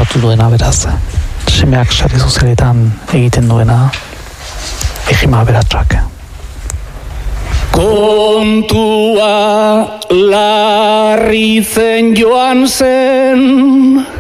sortu duena beraz. Semeak sare sozialetan egiten duena, egima aberatsak. Kontua larri zen joan zen,